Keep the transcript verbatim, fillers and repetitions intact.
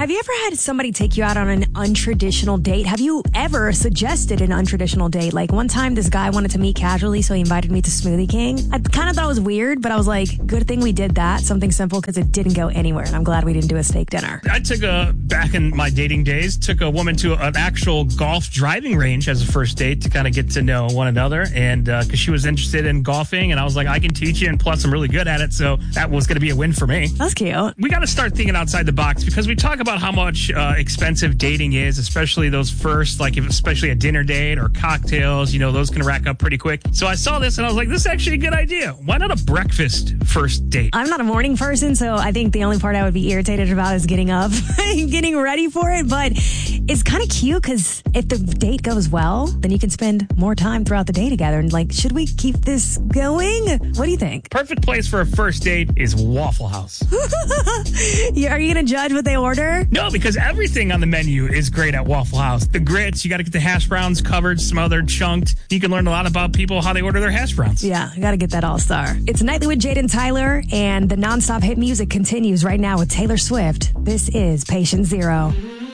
Have you ever had somebody take you out on an untraditional date? Have you ever suggested an untraditional date? Like one time this guy wanted to meet casually, so he invited me to Smoothie King. I kind of thought it was weird, but I was like, good thing we did that. Something simple because it didn't go anywhere. And I'm glad we didn't do a steak dinner. I took a, back in my dating days, took a woman to an actual golf driving range as a first date to kind of get to know one another. And because uh, she was interested in golfing, and I was like, I can teach you, and plus I'm really good at it. So that was going to be a win for me. That's cute. We got to start thinking outside the box because we talk about how much uh, expensive dating is, especially those first, like if, especially a dinner date or cocktails, you know, those can rack up pretty quick. So I saw this and I was like, this is actually a good idea. Why not a breakfast first date? I'm not a morning person, so I think the only part I would be irritated about is getting up and getting ready for it. But it's kind of cute because if the date goes well, then you can spend more time throughout the day together. And like, should we keep this going? What do you think? Perfect place for a first date is Waffle House. Yeah, are you going to judge what they order? No, because everything on the menu is great at Waffle House. The grits, you got to get the hash browns covered, smothered, chunked. You can learn a lot about people, how they order their hash browns. Yeah, I got to get that all-star. It's Nightly with Jade and Tyler, and the nonstop hit music continues right now with Taylor Swift. This is Patient Zero.